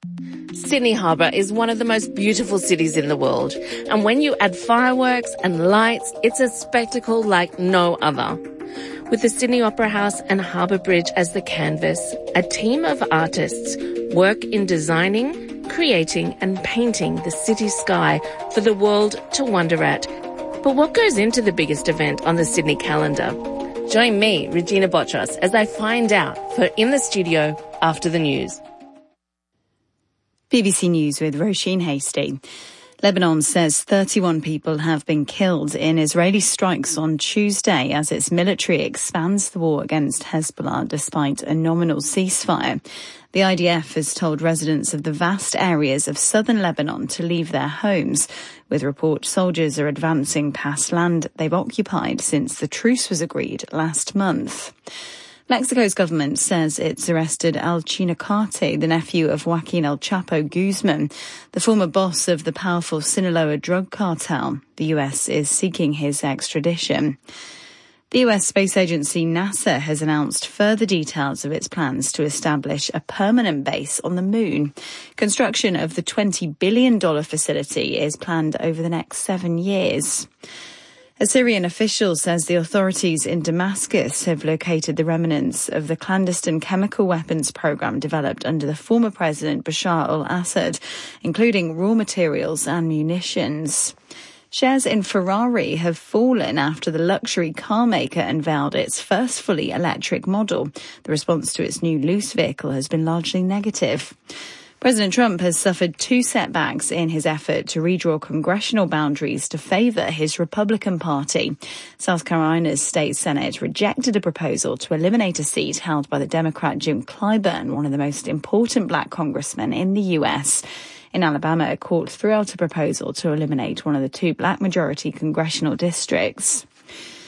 Sydney Harbour is one of the most beautiful cities in the world, and when you add fireworks and lights, it's a spectacle like no other. With the Sydney Opera House and Harbour Bridge as the canvas, a team of artists work in designing, creating and painting the city sky for the world to wonder at. But what goes into the biggest event on the Sydney calendar? Join me, Regina Botros, as I find out for In the Studio after the news. BBC News with Roisin Hasty. Lebanon says 31 people have been killed in Israeli strikes on Tuesday as its military expands the war against Hezbollah despite a nominal ceasefire. The IDF has told residents of the vast areas of southern Lebanon to leave their homes, with reports soldiers are advancing past land they've occupied since the truce was agreed last month. Mexico's government says it's arrested El Chinacate, the nephew of Joaquin El Chapo Guzman, the former boss of the powerful Sinaloa drug cartel. The US is seeking his extradition. The US space agency NASA has announced further details of its plans to establish a permanent base on the moon. Construction of the $20 billion facility is planned over the next 7 years. A Syrian official says the authorities in Damascus have located the remnants of the clandestine chemical weapons program developed under the former President Bashar al-Assad, including raw materials and munitions. Shares in Ferrari have fallen after the luxury car maker unveiled its first fully electric model. The response to its new loose vehicle has been largely negative. President Trump has suffered 2 setbacks in his effort to redraw congressional boundaries to favour his Republican Party. South Carolina's state Senate rejected a proposal to eliminate a seat held by the Democrat Jim Clyburn, one of the most important black congressmen in the US. In Alabama, a court threw out a proposal to eliminate one of the 2 black majority congressional districts.